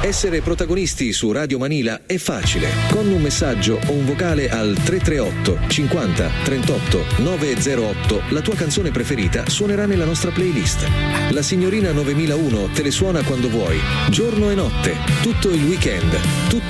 Essere protagonisti su Radio Manila è facile. Con un messaggio o un vocale al 338 50 38 908 la tua canzone preferita suonerà nella nostra playlist. La signorina 9001 te le suona quando vuoi, giorno e notte, tutto il weekend, tutte